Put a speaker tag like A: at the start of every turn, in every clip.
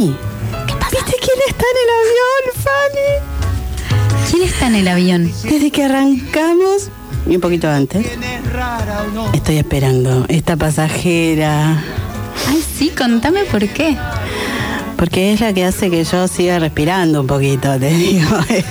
A: Fanny,
B: ¿Qué pasa?
A: ¿viste quién está en el avión, Fanny?
B: ¿Quién está en el avión?
A: Desde que arrancamos, y un poquito antes, estoy esperando esta pasajera.
B: Ay, sí, contame por qué.
A: Porque es la que hace que yo siga respirando un poquito, te digo.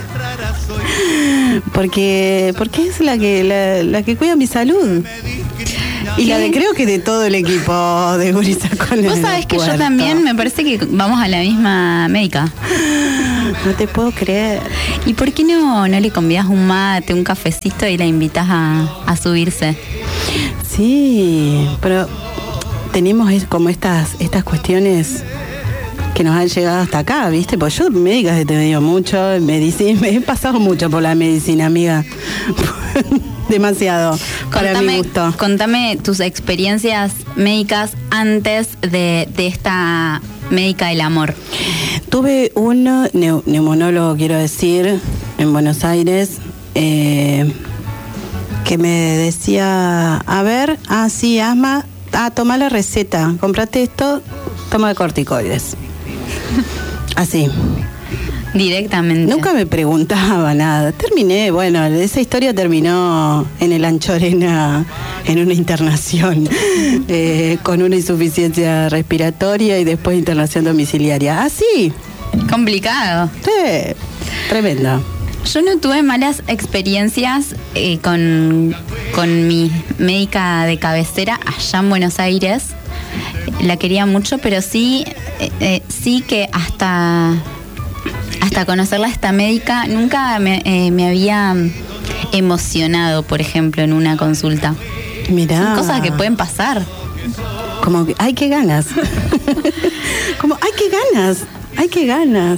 A: Porque es la que cuida mi salud. Y la de, creo que de todo el equipo de Gurisas con el
B: Vos sabés que yo también, me parece que vamos a la misma médica.
A: No te puedo creer.
B: ¿Y por qué no le convidas un mate, un cafecito y la invitas a subirse?
A: Sí, pero tenemos como estas cuestiones que nos han llegado hasta acá, ¿viste? Pues yo médicas he tenido mucho, medicina, me he pasado mucho por la medicina, amiga. Demasiado, para mi gusto.
B: Contame tus experiencias médicas antes de esta médica del amor.
A: Tuve un neumonólogo, quiero decir, en Buenos Aires, que me decía, a ver, sí, asma, toma la receta, comprate esto, toma de corticoides. Así.
B: Directamente.
A: Nunca me preguntaba nada. Terminé, bueno, esa historia terminó en el Anchorena, en una internación, con una insuficiencia respiratoria y después internación domiciliaria. Así.
B: Complicado.
A: Sí, tremenda.
B: Yo no tuve malas experiencias con mi médica de cabecera allá en Buenos Aires. La quería mucho, pero sí que hasta conocerla, esta médica, nunca me había emocionado, por ejemplo, en una consulta.
A: Mirá.
B: Son cosas que pueden pasar.
A: Como que, ¡ay, qué ganas! Como, ¡ay, qué ganas! ¡Ay, qué ganas!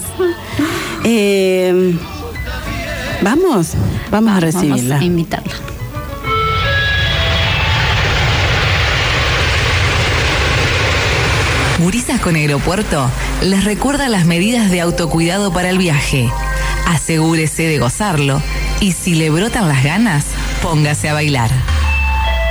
A: Vamos a recibirla.
B: Vamos a invitarla.
C: Gurisas con Aeropuerto les recuerda las medidas de autocuidado para el viaje. Asegúrese de gozarlo y si le brotan las ganas, póngase a bailar.